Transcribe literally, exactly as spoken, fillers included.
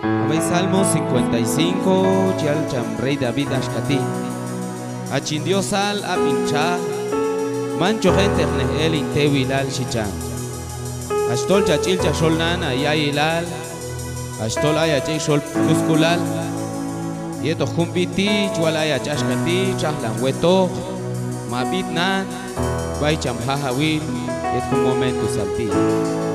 Abay Salmo cincuenta y cinco, Yal Cham Rey David Ashkati. Achindio sal a pincha, mancho gente el intewilal shichan. Astol chachil chasholnan ayayilal, astol ayachik shol muskulal. Yeto humbiti, chual ayachashkati, chahlan weto, mabit nan, bay cham hahawil, yet un momento salti.